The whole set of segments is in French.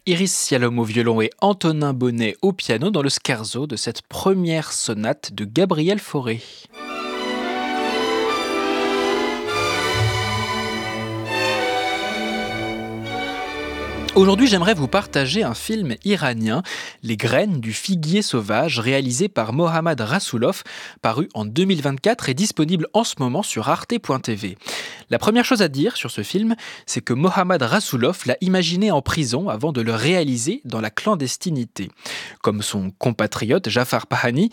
Iris Sialom au violon et Antonin Bonnet au piano dans le scherzo de cette première sonate de Gabriel Fauré. Aujourd'hui, j'aimerais vous partager un film iranien, Les graines du figuier sauvage, réalisé par Mohammad Rassoulov, paru en 2024 et disponible en ce moment sur arte.tv. La première chose à dire sur ce film, c'est que Mohammad Rassoulov l'a imaginé en prison avant de le réaliser dans la clandestinité. Comme son compatriote Jafar Panahi,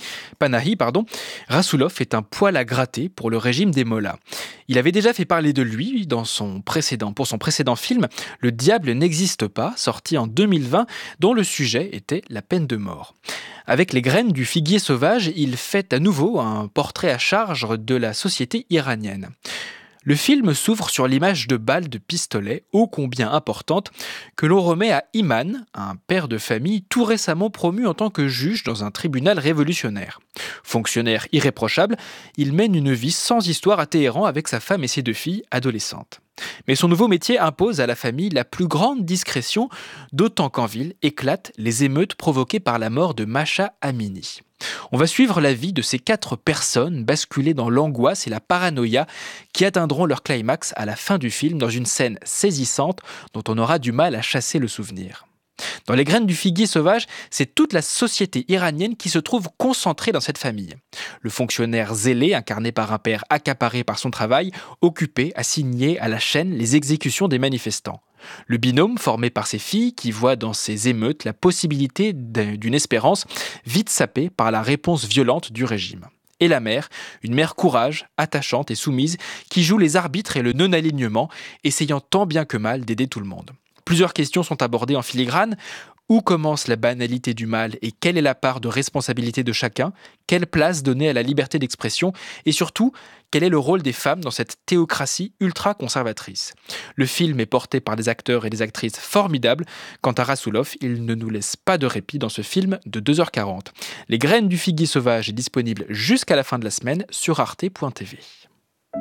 Rassoulov est un poil à gratter pour le régime des mollahs. Il avait déjà fait parler de lui pour son précédent film, Le diable n'existe pas, sorti en 2020, dont le sujet était la peine de mort. Avec Les graines du figuier sauvage, il fait à nouveau un portrait à charge de la société iranienne. Le film s'ouvre sur l'image de balles de pistolet, ô combien importante, que l'on remet à Iman, un père de famille tout récemment promu en tant que juge dans un tribunal révolutionnaire. Fonctionnaire irréprochable, il mène une vie sans histoire à Téhéran avec sa femme et ses 2 filles adolescentes. Mais son nouveau métier impose à la famille la plus grande discrétion, d'autant qu'en ville éclatent les émeutes provoquées par la mort de Masha Amini. On va suivre la vie de ces 4 personnes basculées dans l'angoisse et la paranoïa qui atteindront leur climax à la fin du film dans une scène saisissante dont on aura du mal à chasser le souvenir. Dans Les graines du figuier sauvage, c'est toute la société iranienne qui se trouve concentrée dans cette famille. Le fonctionnaire zélé, incarné par un père accaparé par son travail, occupé à signer à la chaîne les exécutions des manifestants. Le binôme, formé par ses filles, qui voit dans ces émeutes la possibilité d'une espérance, vite sapée par la réponse violente du régime. Et la mère, une mère courage, attachante et soumise, qui joue les arbitres et le non-alignement, essayant tant bien que mal d'aider tout le monde. Plusieurs questions sont abordées en filigrane. Où commence la banalité du mal et quelle est la part de responsabilité de chacun? Quelle place donner à la liberté d'expression? Et surtout, quel est le rôle des femmes dans cette théocratie ultra-conservatrice? Le film est porté par des acteurs et des actrices formidables. Quant à Rassoulov, il ne nous laisse pas de répit dans ce film de 2h40. Les graines du figuier sauvage est disponible jusqu'à la fin de la semaine sur arte.tv.